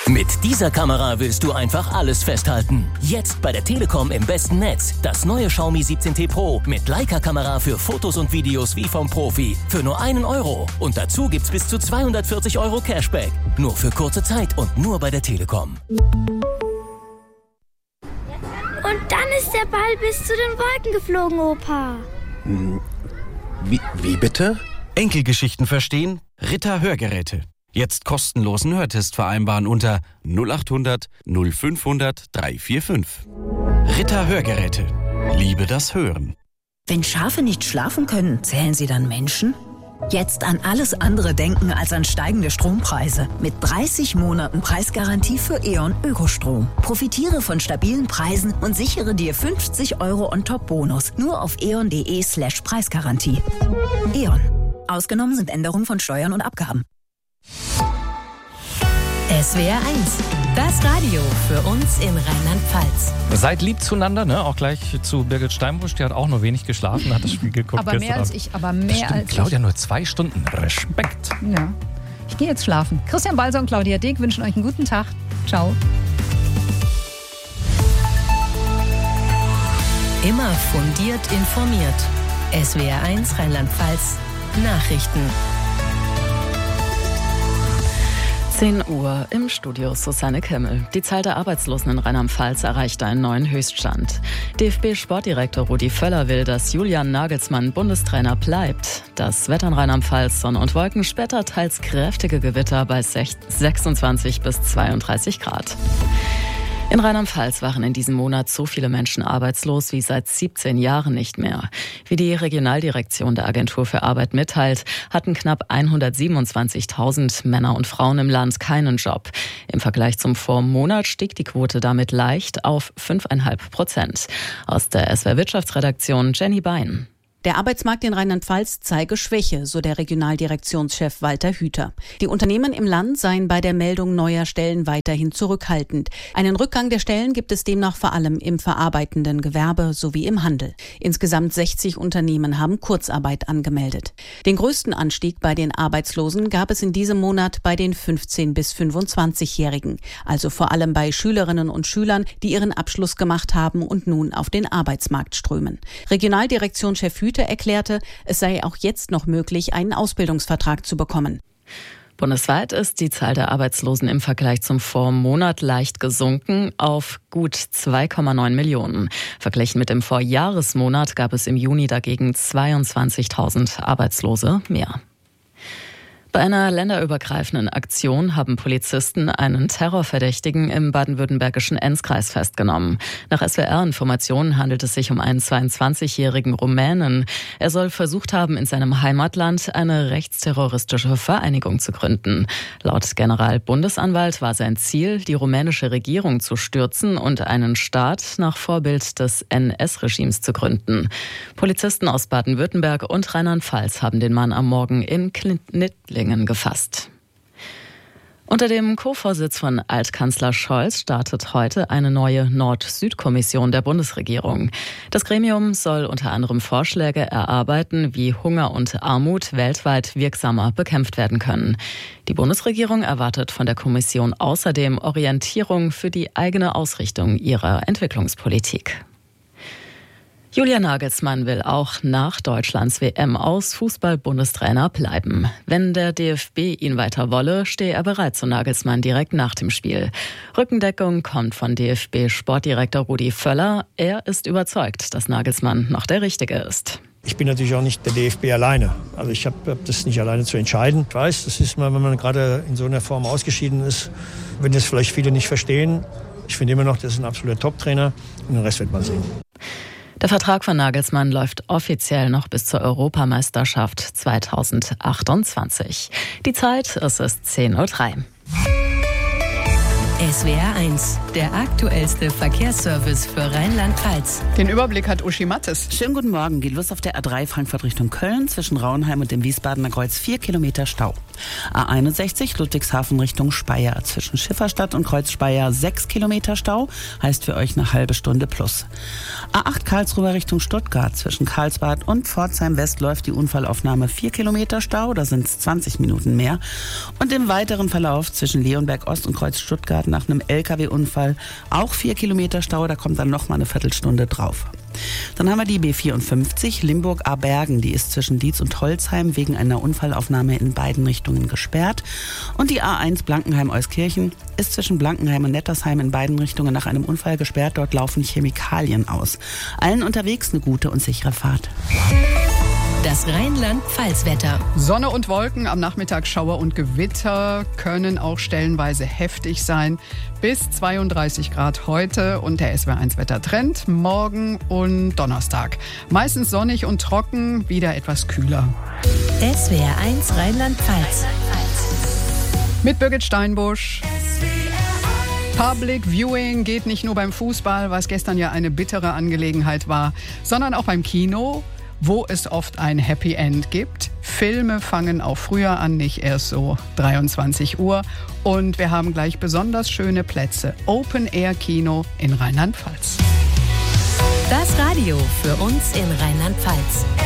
Mit dieser Kamera willst du einfach alles festhalten. Jetzt bei der Telekom im besten Netz. Das neue Xiaomi 17T Pro mit Leica-Kamera für Fotos und Videos wie vom Profi. Für nur €1. Und dazu gibt's bis zu 240 € Cashback. Nur für kurze Zeit und nur bei der Telekom. Und dann ist der Ball bis zu den Wolken geflogen, Opa. Wie bitte? Enkelgeschichten verstehen? Ritter Hörgeräte. Jetzt kostenlosen Hörtest vereinbaren unter 0800 0500 345. Ritter Hörgeräte. Liebe das Hören. Wenn Schafe nicht schlafen können, zählen sie dann Menschen? Jetzt an alles andere denken als an steigende Strompreise. Mit 30 Monaten Preisgarantie für E.ON Ökostrom. Profitiere von stabilen Preisen und sichere dir 50 € On-Top-Bonus. Nur auf eon.de/Preisgarantie. E.ON. Ausgenommen sind Änderungen von Steuern und Abgaben. SWR 1, das Radio für uns in Rheinland-Pfalz. Seid lieb zueinander, ne? Auch gleich zu Birgit Steinbusch, die hat auch nur wenig geschlafen, hat das Spiel geguckt. Aber mehr als ich, Claudia, nur 2 Stunden. Respekt. Ja. Ich gehe jetzt schlafen. Christian Balser und Claudia Deek wünschen euch einen guten Tag. Ciao. Immer fundiert informiert. SWR 1 Rheinland-Pfalz Nachrichten. 10 Uhr im Studio Susanne Kemmel. Die Zahl der Arbeitslosen in Rheinland-Pfalz erreicht einen neuen Höchststand. DFB-Sportdirektor Rudi Völler will, dass Julian Nagelsmann Bundestrainer bleibt. Das Wetter in Rheinland-Pfalz, Sonne und Wolken, später teils kräftige Gewitter bei 26 bis 32 Grad. In Rheinland-Pfalz waren in diesem Monat so viele Menschen arbeitslos wie seit 17 Jahren nicht mehr. Wie die Regionaldirektion der Agentur für Arbeit mitteilt, hatten knapp 127.000 Männer und Frauen im Land keinen Job. Im Vergleich zum Vormonat stieg die Quote damit leicht auf 5,5%. Aus der SWR-Wirtschaftsredaktion Jenny Bein. Der Arbeitsmarkt in Rheinland-Pfalz zeige Schwäche, so der Regionaldirektionschef Walter Hüter. Die Unternehmen im Land seien bei der Meldung neuer Stellen weiterhin zurückhaltend. Einen Rückgang der Stellen gibt es demnach vor allem im verarbeitenden Gewerbe sowie im Handel. Insgesamt 60 Unternehmen haben Kurzarbeit angemeldet. Den größten Anstieg bei den Arbeitslosen gab es in diesem Monat bei den 15- bis 25-Jährigen. Also vor allem bei Schülerinnen und Schülern, die ihren Abschluss gemacht haben und nun auf den Arbeitsmarkt strömen. Regionaldirektionschef Hüter erklärte, es sei auch jetzt noch möglich, einen Ausbildungsvertrag zu bekommen. Bundesweit ist die Zahl der Arbeitslosen im Vergleich zum Vormonat leicht gesunken auf gut 2,9 Millionen. Verglichen mit dem Vorjahresmonat gab es im Juni dagegen 22.000 Arbeitslose mehr. Bei einer länderübergreifenden Aktion haben Polizisten einen Terrorverdächtigen im baden-württembergischen Enzkreis festgenommen. Nach SWR-Informationen handelt es sich um einen 22-jährigen Rumänen. Er soll versucht haben, in seinem Heimatland eine rechtsterroristische Vereinigung zu gründen. Laut Generalbundesanwalt war sein Ziel, die rumänische Regierung zu stürzen und einen Staat nach Vorbild des NS-Regimes zu gründen. Polizisten aus Baden-Württemberg und Rheinland-Pfalz haben den Mann am Morgen in Knittlingen gefasst. Unter dem Co-Vorsitz von Altkanzler Scholz startet heute eine neue Nord-Süd-Kommission der Bundesregierung. Das Gremium soll unter anderem Vorschläge erarbeiten, wie Hunger und Armut weltweit wirksamer bekämpft werden können. Die Bundesregierung erwartet von der Kommission außerdem Orientierung für die eigene Ausrichtung ihrer Entwicklungspolitik. Julian Nagelsmann will auch nach Deutschlands WM aus Fußball-Bundestrainer bleiben. Wenn der DFB ihn weiter wolle, stehe er bereit zu Nagelsmann direkt nach dem Spiel. Rückendeckung kommt von DFB-Sportdirektor Rudi Völler. Er ist überzeugt, dass Nagelsmann noch der Richtige ist. Ich bin natürlich auch nicht der DFB alleine. Also ich habe das nicht alleine zu entscheiden. Ich weiß, das ist mal, wenn man gerade in so einer Form ausgeschieden ist, wenn das vielleicht viele nicht verstehen. Ich finde immer noch, das ist ein absoluter Top-Trainer und den Rest wird man sehen. Der Vertrag von Nagelsmann läuft offiziell noch bis zur Europameisterschaft 2028. Die Zeit, es ist 10:03 Uhr. SWR 1, der aktuellste Verkehrsservice für Rheinland-Pfalz. Den Überblick hat Uschi Mattes. Schönen guten Morgen. Geht los auf der A3 Frankfurt Richtung Köln. Zwischen Rauenheim und dem Wiesbadener Kreuz 4 Kilometer Stau. A61 Ludwigshafen Richtung Speyer. Zwischen Schifferstadt und Kreuz Speyer 6 Kilometer Stau. Heißt für euch eine halbe Stunde plus. A8 Karlsruhe Richtung Stuttgart. Zwischen Karlsbad und Pforzheim West läuft die Unfallaufnahme 4 Kilometer Stau. Da sind es 20 Minuten mehr. Und im weiteren Verlauf zwischen Leonberg Ost und Kreuz Stuttgart nach einem LKW-Unfall auch 4 Kilometer Stau, da kommt dann noch mal eine Viertelstunde drauf. Dann haben wir die B54 Limburg-Abergen, die ist zwischen Dietz und Holzheim wegen einer Unfallaufnahme in beiden Richtungen gesperrt. Und die A1 Blankenheim-Euskirchen ist zwischen Blankenheim und Nettersheim in beiden Richtungen nach einem Unfall gesperrt. Dort laufen Chemikalien aus. Allen unterwegs eine gute und sichere Fahrt. Das Rheinland-Pfalz-Wetter. Sonne und Wolken, am Nachmittag Schauer und Gewitter, können auch stellenweise heftig sein. Bis 32 Grad heute und der SWR1-Wettertrend morgen und Donnerstag. Meistens sonnig und trocken, wieder etwas kühler. SWR 1 Rheinland-Pfalz. Mit Birgit Steinbusch. Public Viewing geht nicht nur beim Fußball, was gestern ja eine bittere Angelegenheit war, sondern auch beim Kino, wo es oft ein Happy End gibt. Filme fangen auch früher an, nicht erst so 23 Uhr. Und wir haben gleich besonders schöne Plätze. Open-Air-Kino in Rheinland-Pfalz. Das Radio für uns in Rheinland-Pfalz.